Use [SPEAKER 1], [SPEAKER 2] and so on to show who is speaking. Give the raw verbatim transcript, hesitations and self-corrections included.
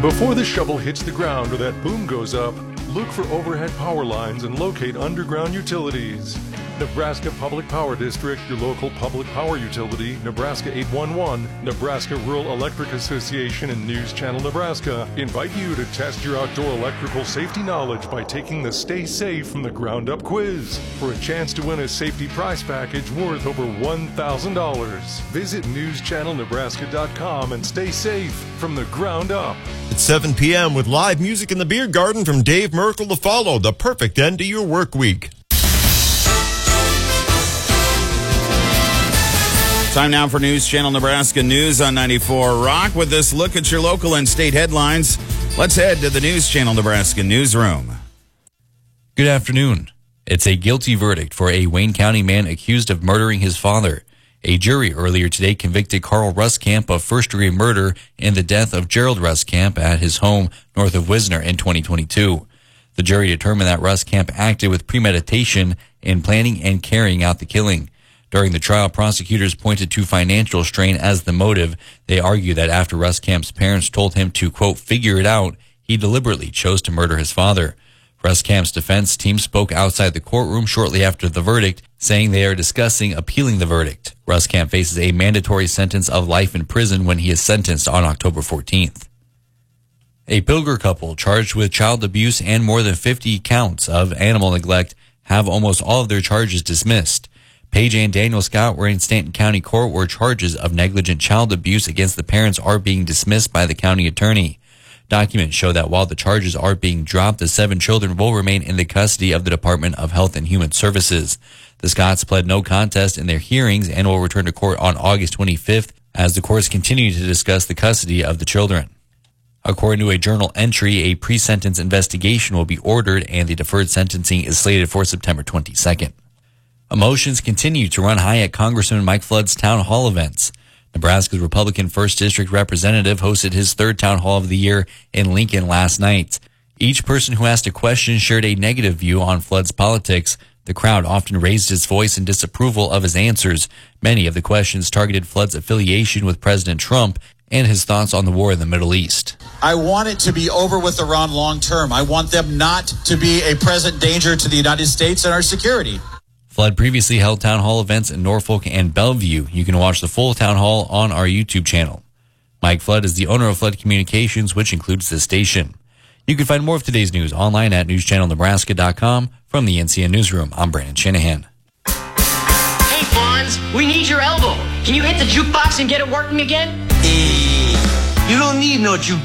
[SPEAKER 1] Before the shovel hits the ground or that boom goes up, look for overhead power lines and locate underground utilities. Nebraska Public Power District, your local public power utility, Nebraska eight one one, Nebraska Rural Electric Association, and News Channel Nebraska invite you to test your outdoor electrical safety knowledge by taking the Stay Safe from the Ground Up quiz for a chance to win a safety prize package worth over one thousand dollars. Visit news channel nebraska dot com and stay safe from the ground up.
[SPEAKER 2] It's seven p.m. with live music in the beer garden from Dave Merkel to follow. The perfect end to your work week.
[SPEAKER 3] Time now for News Channel Nebraska News on ninety-four Rock. With this look at your local and state headlines, let's head to the News Channel Nebraska newsroom.
[SPEAKER 4] Good afternoon. It's a guilty verdict for a Wayne County man accused of murdering his father. A jury earlier today convicted Carl Ruskamp of first-degree murder in the death of Gerald Ruskamp at his home north of Wisner in twenty twenty-two. The jury determined that Ruskamp acted with premeditation in planning and carrying out the killing. During the trial, prosecutors pointed to financial strain as the motive. They argue that after Ruskamp's parents told him to, quote, figure it out, he deliberately chose to murder his father. Ruskamp's defense team spoke outside the courtroom shortly after the verdict, saying they are discussing appealing the verdict. Ruskamp faces a mandatory sentence of life in prison when he is sentenced on October fourteenth. A Pilger couple charged with child abuse and more than fifty counts of animal neglect have almost all of their charges dismissed. Paige and Daniel Scott were in Stanton County Court where charges of negligent child abuse against the parents are being dismissed by the county attorney. Documents show that while the charges are being dropped, the seven children will remain in the custody of the Department of Health and Human Services. The Scotts pled no contest in their hearings and will return to court on August twenty-fifth as the courts continue to discuss the custody of the children. According to a journal entry, a pre-sentence investigation will be ordered and the deferred sentencing is slated for September twenty-second. Emotions continue to run high at Congressman Mike Flood's town hall events. Nebraska's Republican first District representative hosted his third town hall of the year in Lincoln last night. Each person who asked a question shared a negative view on Flood's politics. The crowd often raised its voice in disapproval of his answers. Many of the questions targeted Flood's affiliation with President Trump and his thoughts on the war in the Middle East.
[SPEAKER 5] I want it to be over with Iran long term. I want them not to be a present danger to the United States and our security.
[SPEAKER 4] Flood previously held town hall events in Norfolk and Bellevue. You can watch the full town hall on our YouTube channel. Mike Flood is the owner of Flood Communications, which includes this station. You can find more of today's news online at news channel nebraska dot com. From the N C N Newsroom, I'm Brandon Shanahan.
[SPEAKER 6] Hey, Fonz, we need your elbow. Can you hit the jukebox and get it working again?
[SPEAKER 7] Hey, you don't need no jukebox.